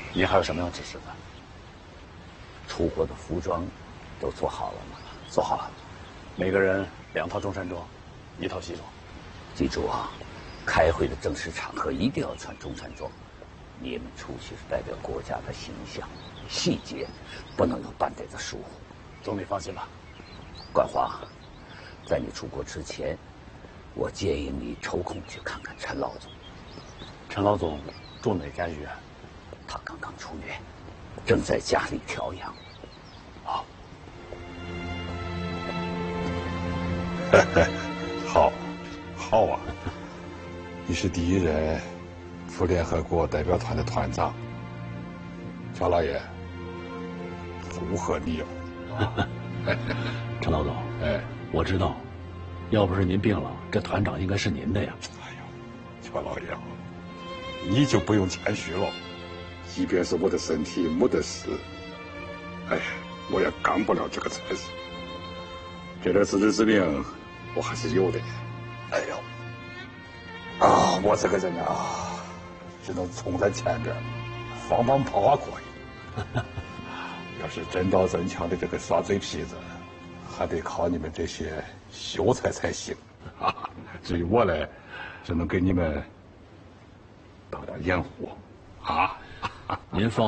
您还有什么要指示的？ 出国的服装都做好了吗？ 做好了，每个人2套中山装，1套西装。 记住啊，开会的正式场合一定要穿中山装。你们出去是代表国家的形象，细节不能有半点的疏忽。 总理放心吧。 冠华，在你出国之前，我建议你抽空去看看陈老总。 陈老总住哪家医院？ 他刚刚出院，正在家里调养。 好。 好，好啊！你是第1任赴联合国代表团的团长，乔老爷，祝贺你哦！ 陈老总， 哎， 我知道，要不是您病了，这团长应该是您的呀。 哎呀，乔老爷，你就不用谦虚了。即便是我的身体没得事，哎呀，我也干不了这个差事。这点自知之明，我还是有的。哎呦，我这个人啊，只能冲在前边，放放炮啊可以。要是真刀真枪的这个耍嘴皮子，还得靠你们这些秀才才行。至于我呢，只能给你们当点掩护啊。 您放。